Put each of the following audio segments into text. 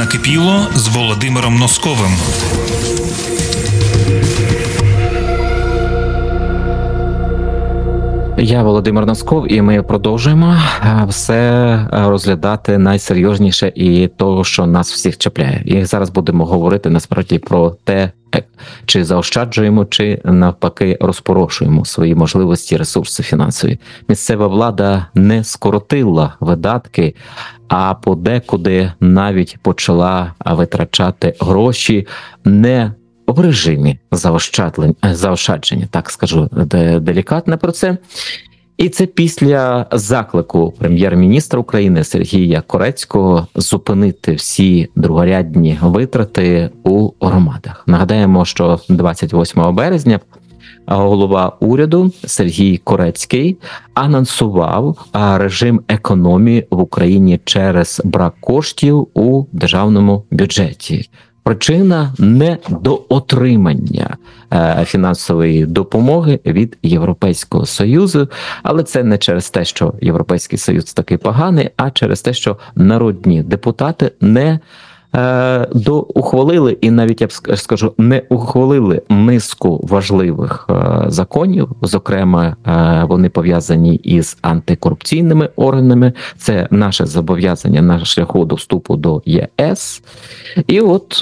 накипіло з Володимиром Носковим. Я Володимир Носков, і ми продовжуємо все розглядати найсерйозніше і того, що нас всіх чіпляє. І зараз будемо говорити насправді про те, чи заощаджуємо, чи навпаки розпорошуємо свої можливості, ресурси фінансові. Місцева влада не скоротила видатки, а подекуди навіть почала витрачати гроші не в режимі заощадження, так скажу делікатно про це. І це після заклику прем'єр-міністра України Сергія Корецького зупинити всі другорядні витрати у громадах. Нагадаємо, що 28 березня голова уряду Сергій Корецький анонсував режим економії в Україні через брак коштів у державному бюджеті. Причина – недоотримання фінансової допомоги від Європейського Союзу, але це не через те, що Європейський Союз такий поганий, а через те, що народні депутати не доухвалили, і навіть, я б скажу, не ухвалили низку важливих законів, зокрема, вони пов'язані із антикорупційними органами, це наше зобов'язання на шляху до вступу до ЄС. І от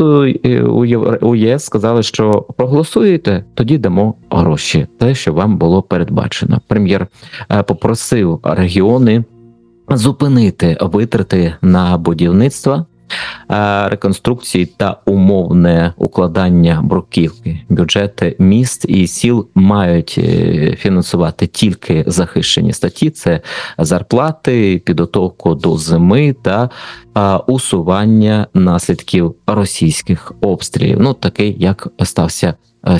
у ЄС сказали, що проголосуєте, тоді дамо гроші, те, що вам було передбачено. Прем'єр попросив регіони зупинити витрати на будівництво, реконструкції та умовне укладання бруківки. Бюджети міст і сіл мають фінансувати тільки захищені статті, це зарплати, підготовку до зими та усування наслідків російських обстрілів. Ну, такий, як стався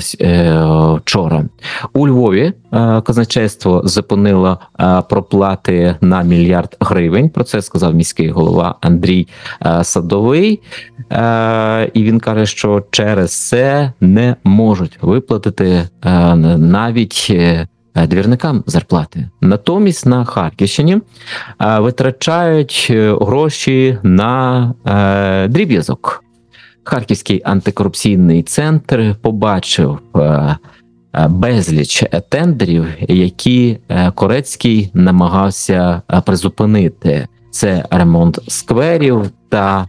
вчора. У Львові казначейство зупинило проплати на 1 мільярд гривень. Про це сказав міський голова Андрій Садовий. І він каже, що через це не можуть виплатити навіть двірникам зарплати. Натомість на Харківщині витрачають гроші на дріб'язок. Харківський антикорупційний центр побачив безліч тендерів, які Корецький намагався призупинити. Це ремонт скверів та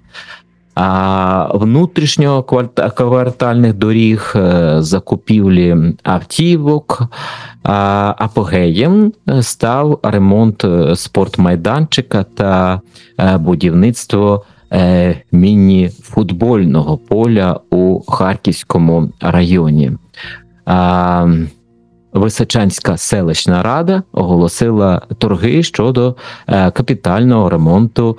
внутрішньоквартальних доріг, закупівлі автівок. Апогеєм став ремонт спортмайданчика та будівництво міні-футбольного поля у Харківському районі. Височанська селищна рада оголосила торги щодо капітального ремонту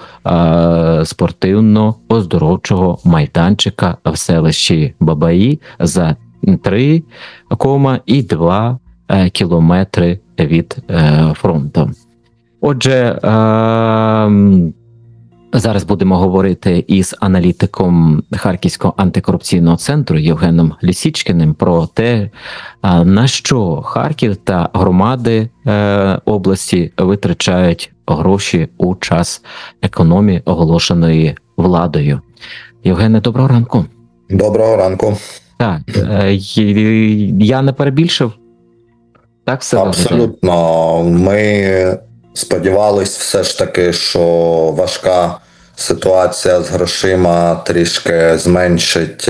спортивно-оздоровчого майданчика в селищі Бабаї за 3,2 кілометри від фронту. Отже, зараз будемо говорити із аналітиком Харківського антикорупційного центру Євгеном Лісічкіним про те, на що Харків та громади області витрачають гроші у час економії, оголошеної владою. Євгене, доброго ранку. Доброго ранку. Так, я не перебільшив? Так все абсолютно. Ми сподівались все ж таки, що важка ситуація з грошима трішки зменшить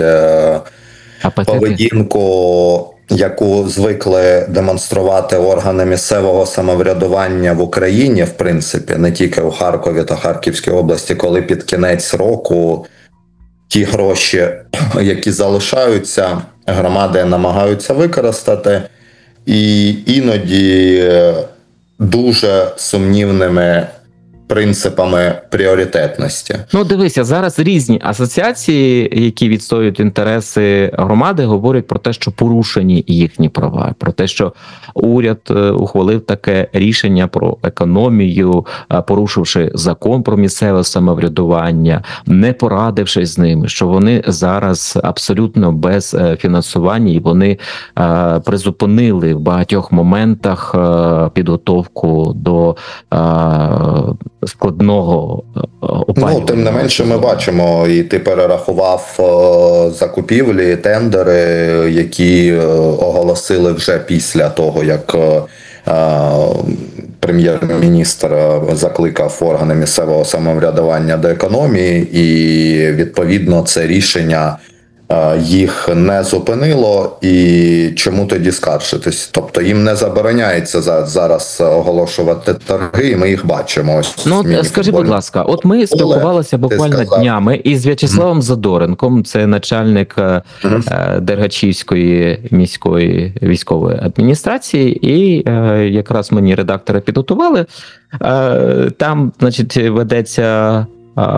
поведінку, яку звикли демонструвати органи місцевого самоврядування в Україні, в принципі, не тільки у Харкові та Харківській області, коли під кінець року ті гроші, які залишаються, громади намагаються використати, і іноді дуже сумнівними принципами пріоритетності. Ну, дивися, зараз різні асоціації, які відстоюють інтереси громади, говорять про те, що порушені їхні права, про те, що уряд ухвалив таке рішення про економію, порушивши закон про місцеве самоврядування, не порадившись з ними, що вони зараз абсолютно без фінансування, і вони призупинили в багатьох моментах підготовку до складного опалювання. Ну, тим не менше, ми сезону. бачимо, і ти перерахував закупівлі, тендери, які оголосили вже після того, як прем'єр-міністр закликав органи місцевого самоврядування до економії, і відповідно це рішення їх не зупинило. І чому тоді скаржитись? Тобто їм не забороняється зараз оголошувати торги, і ми їх бачимо. Ось Ну, скажи, будь ласка, от ми спілкувалися буквально сказав. днями із В'ячеславом Задоренком, це начальник Дергачівської міської військової адміністрації, і якраз мені редактори підготували. Там, значить, ведеться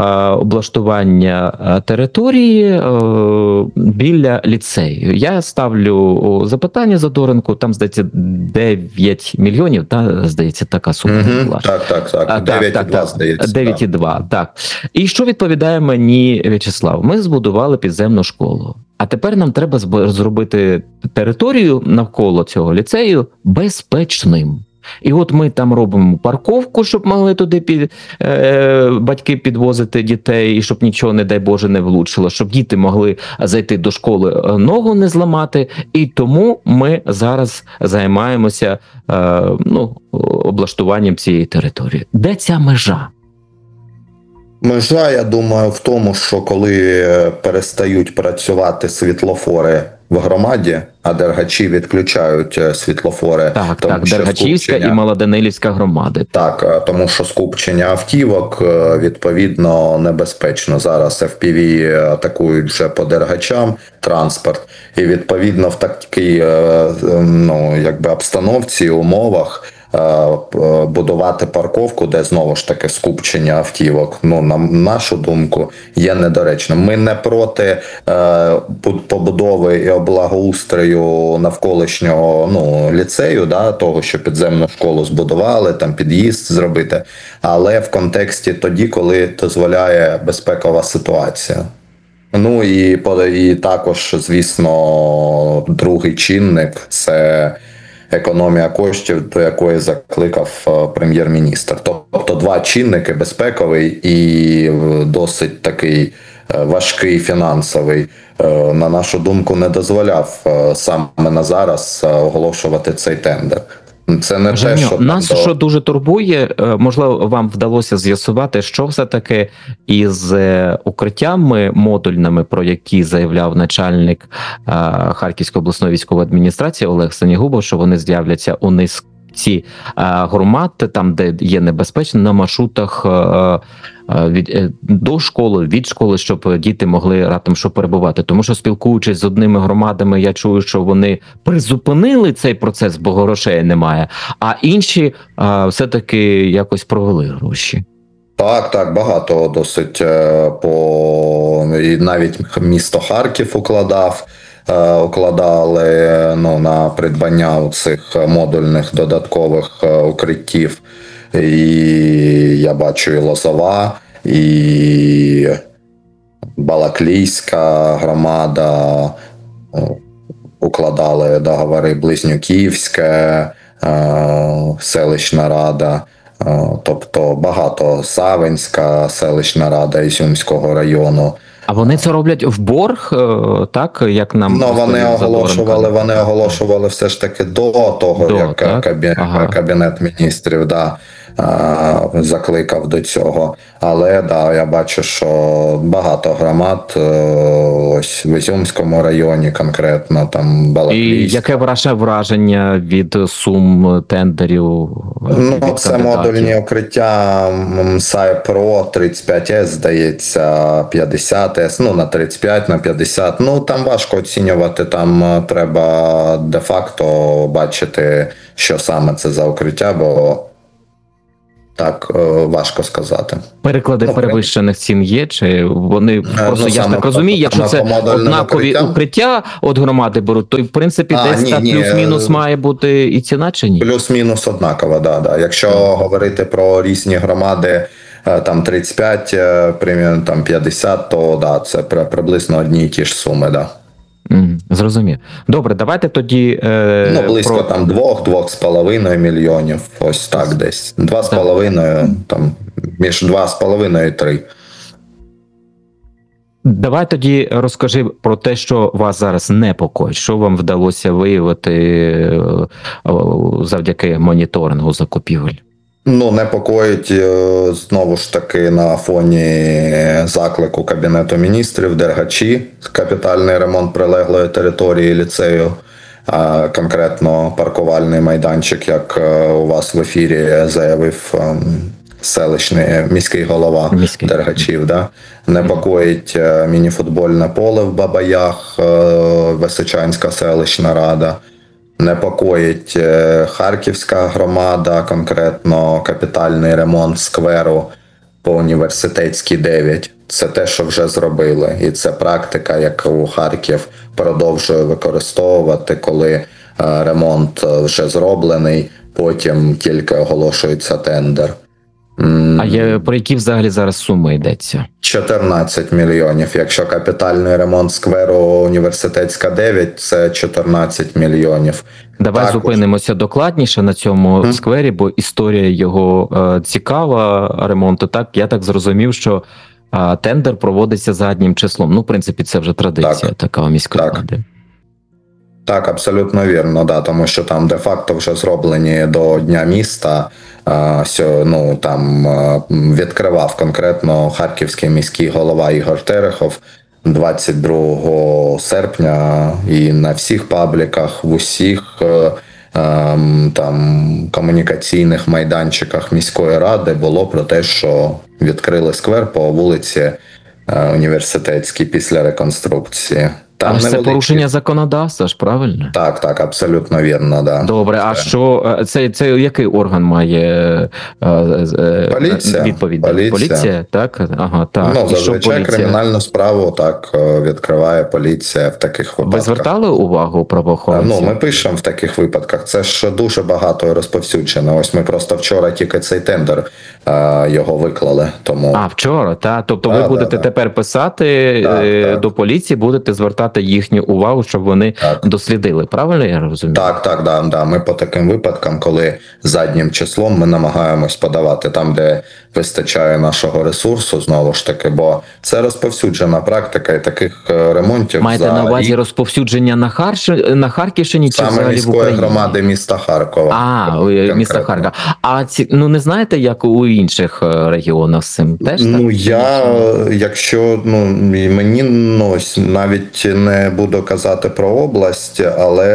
облаштування території біля ліцею. Я ставлю запитання Задоренку, там, здається, 9 мільйонів, здається, така сума була. Так. 9,2, здається. 9,2, так. І що відповідає мені В'ячеслав? Ми збудували підземну школу. А тепер нам треба зробити територію навколо цього ліцею безпечним. І от ми там робимо парковку, щоб могли туди батьки підвозити дітей, і щоб нічого, не дай Боже, не влучило, щоб діти могли зайти до школи, ногу не зламати. І тому ми зараз займаємося облаштуванням цієї території. Де ця межа? Межа, я думаю, в тому, що коли перестають працювати світлофори в громаді, а Дергачі відключають світлофори. Так, Дергачівська і Малоданилівська громади. Так, тому що скупчення автівок, відповідно, небезпечно. Зараз FPV атакують вже по Дергачам транспорт. І, відповідно, в такій обстановці, умовах, будувати парковку, де знову ж таки скупчення автівок, на нашу думку, є недоречним. Ми не проти побудови і облагоустрою навколишнього ліцею, того, що підземну школу збудували, там під'їзд зробити, але в контексті тоді, коли дозволяє безпекова ситуація. Ну і також, звісно, другий чинник – це економія коштів, до якої закликав прем'єр-міністр. Тобто два чинники – безпековий і досить такий важкий фінансовий, на нашу думку, не дозволяв саме на зараз оголошувати цей тендер. Це не Женю, те, що нас що дуже турбує, можливо, вам вдалося з'ясувати, що все-таки із укриттями модульними, про які заявляв начальник Харківської обласної військової адміністрації Олег Сенігубов, що вони з'являться у низці громад, там, де є небезпечно, на маршрутах до школи, від школи, щоб діти могли раптом що перебувати. Тому що, спілкуючись з одними громадами, я чую, що вони призупинили цей процес, бо грошей немає, а інші все-таки якось провели гроші. Так, багато досить, і навіть місто Харків укладали на придбання цих модульних додаткових укриттів. І я бачу і Лозова, і Балаклійська громада укладали договори, Близнюківська селищна рада, тобто багато, Савинська селищна рада Ізюмського району. А вони це роблять в борг, так, як нам вони оголошували все ж таки до того, як Кабінет міністрів закликав до цього. Але я бачу, що багато громад, ось в Ізюмському районі конкретно, там Балаклійська. І яке ваше враження від сум тендерів? Це модульні укриття САЙ-ПРО 35С, здається, 50С, на 35, на 50. Там важко оцінювати, там треба де-факто бачити, що саме це за укриття, бо так важко сказати. Переклади перевищених цін є, чи вони просто, я ж так розумію, якщо це однакові укриття від громади беруть, то в принципі десь так плюс-мінус має бути і ціна, чи ні? Плюс-мінус однакова, да. Якщо говорити про різні громади, там 35, там 50, то це приблизно одні і ті ж суми, да. Зрозумів. Добре, давайте тоді. Ну, близько там 2-2,5 мільйонів. Ось так десь. 2,5, там, між 2,5 і 3. Давай тоді розкажи про те, що вас зараз непокоїть. Що вам вдалося виявити завдяки моніторингу закупівель? Ну, непокоїть, знову ж таки, на фоні заклику Кабінету міністрів, Дергачі, капітальний ремонт прилеглої території ліцею, а конкретно паркувальний майданчик, як у вас в ефірі заявив селищний міський голова Дергачів. Да? Непокоїть мініфутбольне поле в Бабаях, Височанська селищна рада. Непокоїть Харківська громада, конкретно капітальний ремонт скверу по Університетській 9. Це те, що вже зробили. І це практика, яку Харків продовжує використовувати, коли ремонт вже зроблений, потім тільки оголошується тендер. А про які взагалі зараз суми йдеться? 14 мільйонів. Якщо капітальний ремонт скверу Університетська 9, це 14 мільйонів. Давай Також зупинимося докладніше на цьому сквері, бо історія його цікава, ремонту. Так, я так зрозумів, що тендер проводиться заднім числом. Ну, в принципі, це вже традиція така у міської ради. Так, абсолютно вірно, да, тому що там де-факто вже зроблені до Дня міста, ну, там відкривав конкретно харківський міський голова Ігор Терехов 22 серпня і на всіх пабліках, в усіх там комунікаційних майданчиках міської ради було про те, що відкрили сквер по вулиці Університетській після реконструкції. Там це порушення законодавства ж, правильно? Так, абсолютно вірно, да. Добре, а що це який орган має відповідь? Поліція, так? Ага, так. Ну, зазвичай кримінальну справу так відкриває поліція в таких випадках. Ви звертали увагу правоохоронців? Ну, ми пишемо в таких випадках. Це ж дуже багато розповсюджено. Ось ми просто вчора тільки цей тендер його виклали. Тому... А, вчора, так? Тобто ви будете тепер писати до поліції, будете звертати їхню увагу, щоб вони дослідили. Правильно я розумію? Так. Ми по таким випадкам, коли заднім числом ми намагаємось подавати там, де вистачає нашого ресурсу, знову ж таки, бо це розповсюджена практика і таких ремонтів. Маєте на увазі розповсюдження на Харківщині чи взагалі в Україні? Саме міської громади міста Харкова. Міста Харкова. А не знаєте, як у інших регіонах з цим теж? Ну, якщо мені навіть не буду казати про область, але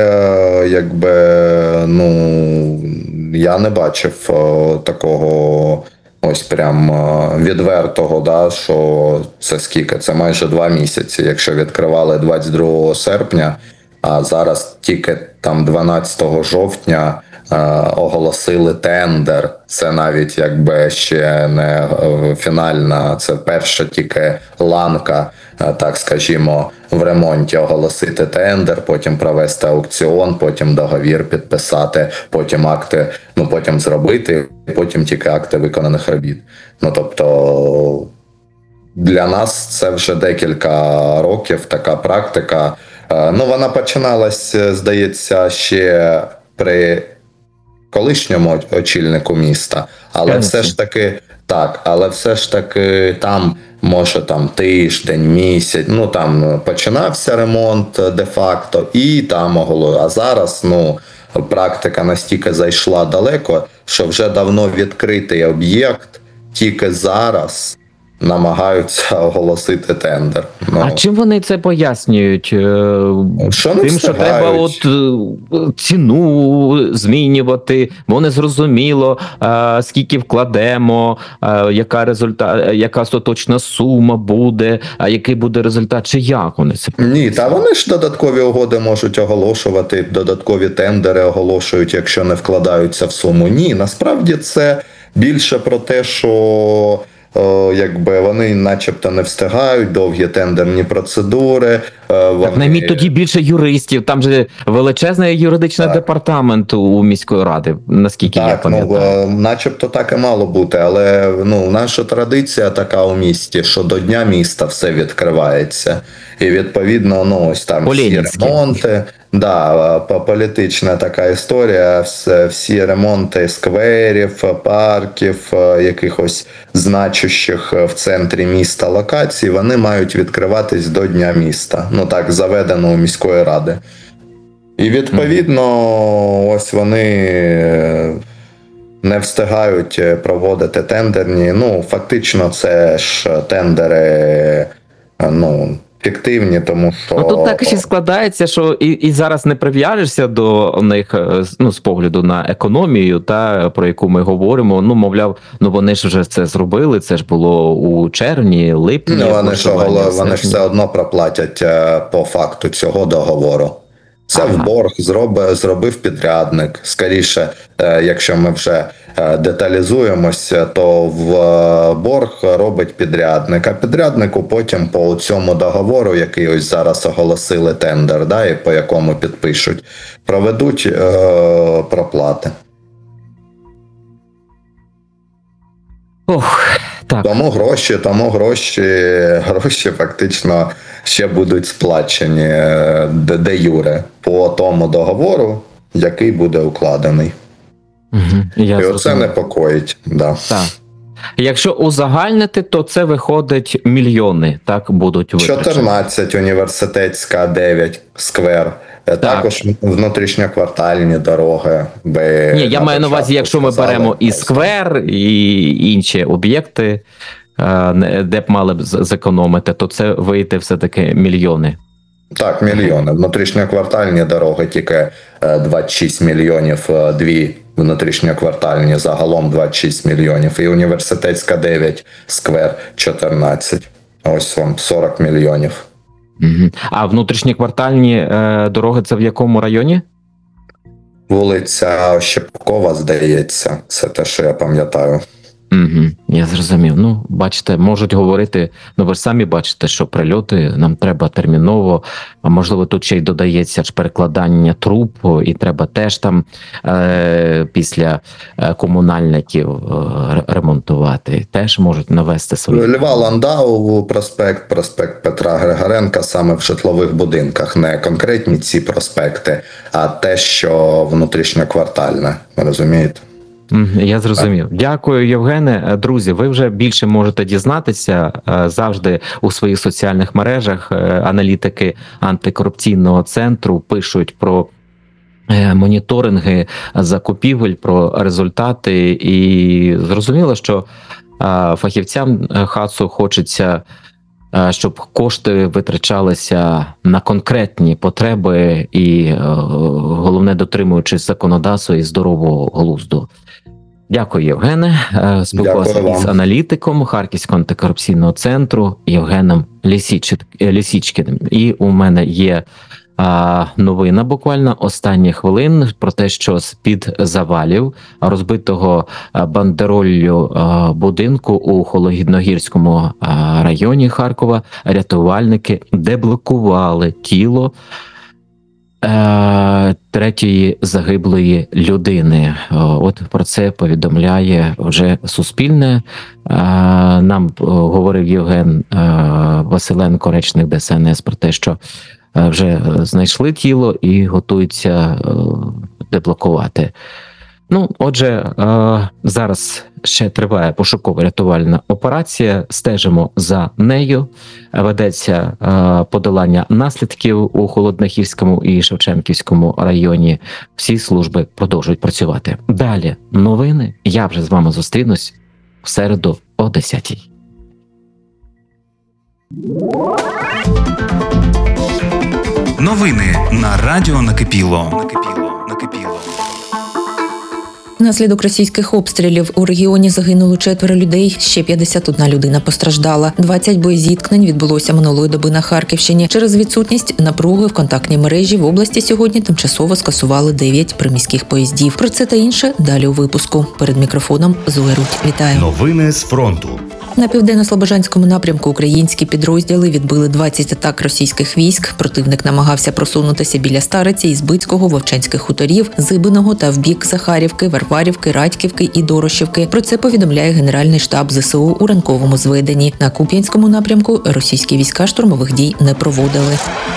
я не бачив такого ось прям відвертого, да, що це скільки? Це майже 2 місяці, якщо відкривали 22 серпня, а зараз тільки там 12 жовтня оголосили тендер. Це навіть ще не фінальна, це перша тільки ланка, так скажімо, в ремонті оголосити тендер, потім провести аукціон, потім договір підписати, потім акти, потім зробити, потім тільки акти виконаних робіт. Тобто для нас це вже декілька років така практика. Вона починалась, здається, ще при колишньому очільнику міста, але все ж таки там, може, тиждень, місяць, починався ремонт де-факто і там а зараз, практика настільки зайшла далеко, що вже давно відкритий об'єкт, тільки зараз намагаються оголосити тендер. А чим вони це пояснюють? Тим, що треба ціну змінювати, бо не зрозуміло, скільки вкладемо, яка остаточна сума буде, а який буде результат, чи як вони це? Ні, вони ж додаткові угоди можуть оголошувати, додаткові тендери оголошують, якщо не вкладаються в суму. Ні, насправді це більше про те, що якби вони начебто не встигають, довгі тендерні процедури. Так найміть тоді більше юристів, там же величезний юридичний департамент у міської ради, наскільки я пам'ятаю. Начебто так і мало бути, але наша традиція така у місті, що до Дня міста все відкривається. І відповідно, ось там всі ремонти, політична така історія, всі ремонти скверів, парків, якихось значущих в центрі міста локацій, вони мають відкриватись до Дня міста. Так заведено у міської ради. І відповідно, ось вони не встигають проводити тендерні. Фактично це ж тендери, фіктивні, тому що... Тут так ще складається, що і зараз не прив'яжешся до них, з погляду на економію, про яку ми говоримо. Мовляв, вони ж вже це зробили, це ж було у червні, липні. Вони ж все одно проплатять по факту цього договору. Це в борг зробив підрядник. Скоріше, якщо ми вже деталізуємося, то в борг робить підрядник. А підряднику потім по цьому договору, який ось зараз оголосили тендер, і по якому підпишуть, проведуть проплати. Так. Тому гроші фактично ще будуть сплачені де юре по тому договору, який буде укладений. І оце непокоїть. Да. Так. Якщо узагальнити, то це виходить мільйони, так, будуть витрачені. 14 університетська, 9 сквер. Також внутрішньоквартальні дороги. Ні, я маю на увазі, якщо ми беремо і сквер, і інші об'єкти, де б мали б зекономити, то це вийде все-таки мільйони. Так, мільйони. Внутрішньоквартальні дороги тільки 26 мільйонів, дві внутрішньоквартальні, загалом 26 мільйонів. І університетська 9, сквер 14. Ось вам 40 мільйонів. А внутрішньоквартальні дороги це в якому районі? Вулиця Щепкова, здається. Це те, що я пам'ятаю. Я зрозумів. Бачите, можуть говорити, ви ж самі бачите, що прильоти нам треба терміново, а можливо тут ще й додається ж перекладання труб, і треба теж там після комунальників ремонтувати, теж можуть навести свої... Льва Ландау проспект Петра Григоренка саме в житлових будинках, не конкретні ці проспекти, а те, що внутрішньоквартальне, розумієте? Я зрозумів. Дякую, Євгене. Друзі, ви вже більше можете дізнатися завжди у своїх соціальних мережах. Аналітики антикорупційного центру пишуть про моніторинги закупівель, про результати. І зрозуміло, що фахівцям ХАЦу хочеться, щоб кошти витрачалися на конкретні потреби і, головне, дотримуючись законодавства і здорового глузду. Дякую, Євгене. Спілкувався із аналітиком Харківського антикорупційного центру Євгеном Лісічкіним. І у мене є новина буквально останніх хвилин про те, що з-під завалів розбитого бандероллю будинку у Холодногірському районі Харкова рятувальники деблокували тіло третьої загиблої людини. От про це повідомляє вже Суспільне. Нам говорив Євген Василенко, речник ДСНС, про те, що вже знайшли тіло і готуються деблокувати. Отже, зараз ще триває пошуково-рятувальна операція, стежимо за нею, ведеться подолання наслідків у Холодногірському і Шевченківському районі. Всі служби продовжують працювати. Далі новини, я вже з вами зустрінусь в середу о 10:00. Новини на Радіо Накипіло. Внаслідок російських обстрілів у регіоні загинуло 4 людей, ще 51 людина постраждала. 20 боєзіткнень відбулося минулої доби на Харківщині. Через відсутність напруги в контактній мережі в області сьогодні тимчасово скасували 9 приміських поїздів. Про це та інше далі у випуску. Перед мікрофоном Зоя Рудь. Вітаю. Новини з фронту. На південно-слобожанському напрямку українські підрозділи відбили 20 атак російських військ. Противник намагався просунутися біля Стариці, Ізбицького, Вовчанських хуторів, Зибиного та в бік Захарівки, Варварівки, Радьківки і Дорошівки. Про це повідомляє Генеральний штаб ЗСУ у ранковому зведенні. На Куп'янському напрямку російські війська штурмових дій не проводили.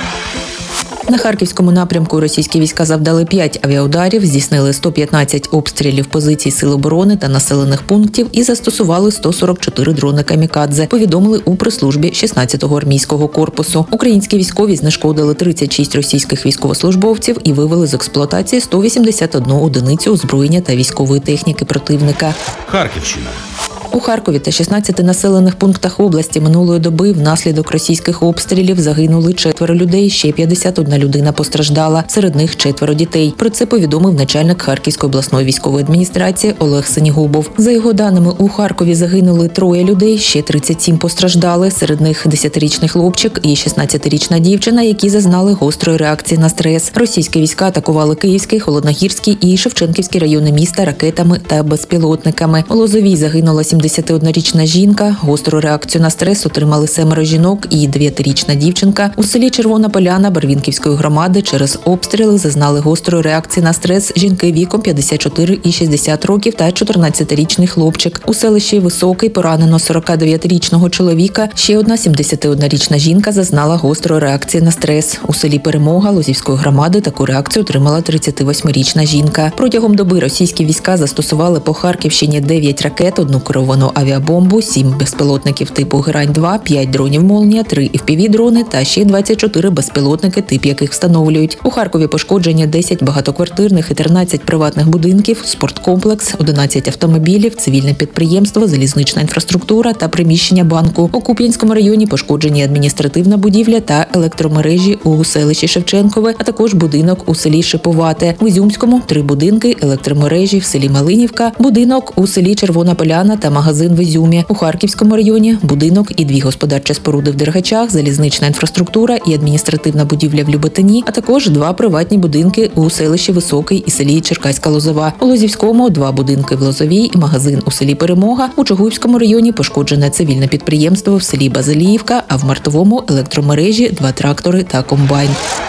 На Харківському напрямку російські війська завдали 5 авіаударів, здійснили 115 обстрілів позицій Сил оборони та населених пунктів і застосували 144 дрони камікадзе, повідомили у прес-службі 16-го армійського корпусу. Українські військові знешкодили 36 російських військовослужбовців і вивели з експлуатації 181 одиницю озброєння та військової техніки противника. Харківщина. У Харкові та 16 населених пунктах області минулої доби внаслідок російських обстрілів загинули 4 людей, ще 51 людина постраждала, серед них 4 дітей. Про це повідомив начальник Харківської обласної військової адміністрації Олег Сенігубов. За його даними, у Харкові загинули 3 людей, ще 37 постраждали, серед них 10-річний хлопчик і 16-річна дівчина, які зазнали гострої реакції на стрес. Російські війська атакували Київський, Холодногірський і Шевченківський райони міста ракетами та безпілотниками. У Лозовій загинула 71-річна жінка. Гостру реакцію на стрес отримали 7 жінок і 9-річна дівчинка. У селі Червона Поляна Барвінківської громади через обстріли зазнали гострої реакції на стрес жінки віком 54 і 60 років та 14-річний хлопчик. У селищі Високий поранено 49-річного чоловіка. Ще одна 71-річна жінка зазнала гострої реакції на стрес. У селі Перемога Лозівської громади таку реакцію отримала 38-річна жінка. Протягом доби російські війська застосували по Харківщині 9 ракет, 1 керовану авіабомбу, 7 безпілотників типу Герань-2, 5 дронів «Молнія», 3 FPV-дрони та ще 24 безпілотники, тип яких встановлюють. У Харкові пошкоджені 10 багатоквартирних і 13 приватних будинків, спорткомплекс, 11 автомобілів, цивільне підприємство, залізнична інфраструктура та приміщення банку. У Куп'янському районі пошкоджені адміністративна будівля та електромережі у селищі Шевченкове, а також будинок у селі Шиповате. В Ізюмському 3 будинки, електромережі в селі Малинівка, будинок у селі Червона Поляна та магазин в Ізюмі. У Харківському районі будинок і 2 господарчі споруди в Дергачах, залізнична інфраструктура і адміністративна будівля в Люботині, а також 2 приватні будинки у селищі Високий і селі Черкаська Лозова. У Лозівському 2 будинки в Лозовій і магазин у селі Перемога. У Чугуївському районі пошкоджене цивільне підприємство в селі Базиліївка, а в Мартовому електромережі, 2 трактори та комбайн.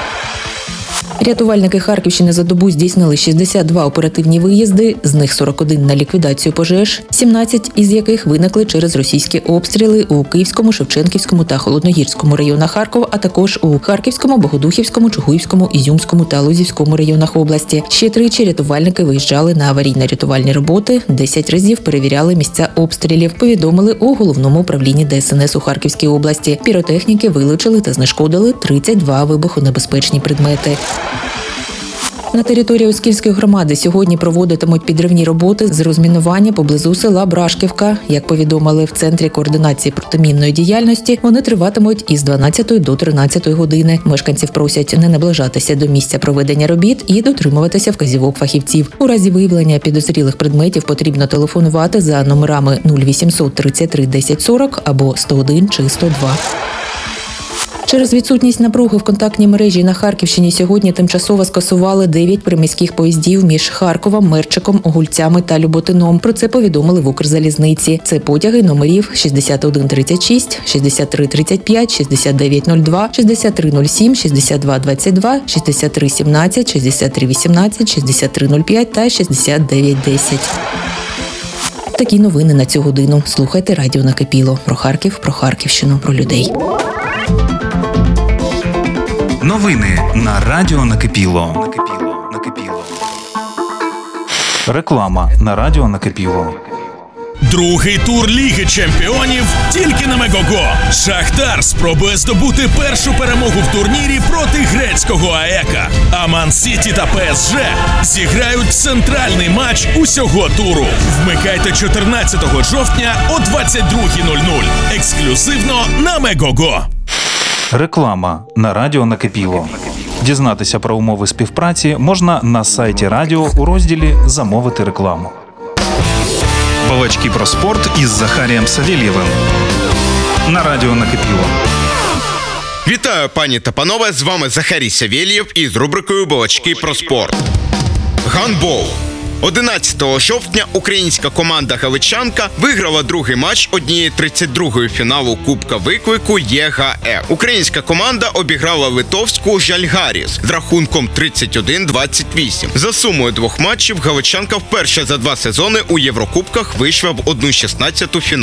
Рятувальники Харківщини за добу здійснили 62 оперативні виїзди, з них 41 на ліквідацію пожеж, 17 із яких виникли через російські обстріли у Київському, Шевченківському та Холодногірському районах Харкова, а також у Харківському, Богодухівському, Чугуївському, Ізюмському та Лозівському районах області. Ще 3 рятувальники виїжджали на аварійно-рятувальні роботи, 10 разів перевіряли місця обстрілів, повідомили у Головному управлінні ДСНС у Харківській області. Піротехніки вилучили та знешкодили 32 вибухонебезпечні предмети. На території Оскільської громади сьогодні проводитимуть підривні роботи з розмінування поблизу села Брашківка. Як повідомили в Центрі координації протимінної діяльності, вони триватимуть із 12 до 13 години. Мешканців просять не наближатися до місця проведення робіт і дотримуватися вказівок фахівців. У разі виявлення підозрілих предметів потрібно телефонувати за номерами 0800 33 1040 або 101 чи 102. Через відсутність напруги в контактній мережі на Харківщині сьогодні тимчасово скасували 9 приміських поїздів між Харковом, Мерчиком, Огульцями та Люботином. Про це повідомили в Укрзалізниці. Це потяги номерів 6136, 6335, 6902, 6307, 6222, 6317, 6318, 6305 та 6910. Такі новини на цю годину. Слухайте радіо Накипіло. Про Харків, про Харківщину, про людей. Новини на Радіо Накипіло. Реклама на Радіо Накипіло. Другий тур Ліги Чемпіонів тільки на Мегого. Шахтар спробує здобути першу перемогу в турнірі проти грецького АЕКа. А Ман-Сіті та ПСЖ зіграють центральний матч усього туру. Вмикайте 14 жовтня о 22:00. Ексклюзивно на Мегого. Реклама на Радіо Накипіло. Дізнатися про умови співпраці можна на сайті радіо у розділі «Замовити рекламу». Балачки про спорт із Захарієм Савєлєвим на Радіо Накипіло. Вітаю, пані та панове, з вами Захарій Савєлєв із рубрикою «Балачки про спорт». Гандбол. 11 жовтня українська команда «Галичанка» виграла другий матч 1/32 фіналу Кубка Виклику ЄГЕ. Українська команда обіграла литовську «Жальгаріс» з рахунком 31-28. За сумою двох матчів «Галичанка» вперше за 2 сезони у Єврокубках вийшла в 1/16 фіналу.